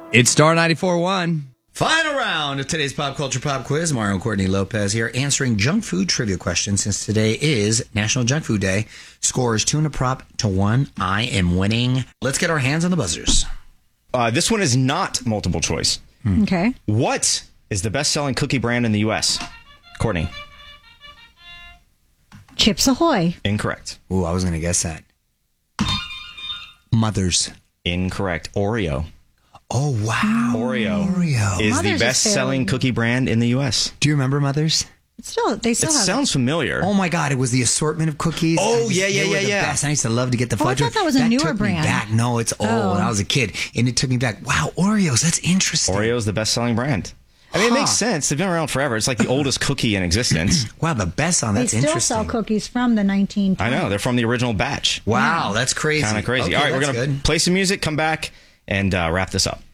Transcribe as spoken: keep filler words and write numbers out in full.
It's Star ninety-four point one. Final round of today's Pop Culture Pop Quiz. Mario and Courtney Lopez here answering junk food trivia questions since today is National Junk Food Day. Score is two and a prop to one. I am winning. Let's get our hands on the buzzers. Uh, this one is not multiple choice. Hmm. Okay. What is the best-selling cookie brand in the U S? Courtney. Chips Ahoy. Incorrect. Ooh, I was going to guess that. Mother's. Incorrect. Oreo. Oh, wow. Oreo, Oreo. is Mother's the is best-selling fairly- cookie brand in the U S. Do you remember Mother's? It's still, they still It have. sounds familiar. Oh my God! It was the assortment of cookies. Oh, I just- yeah, yeah, they were yeah, the yeah. best. I used to love to get the Oh, I fudge. thought that was a newer took me brand. back. No, it's old. Oh. When I was a kid, and it took me back. Wow, Oreos. That's interesting. Oreo is the best-selling brand. I mean, Huh. it makes sense. They've been around forever. It's like the oldest cookie in existence. Wow, the best on They that's still interesting. sell cookies from the nineteen twenties. I know. They're from the original batch. Wow, that's crazy. Kind of crazy. Okay, All right, we're that's going to good. play some music, come back, and uh, wrap this up.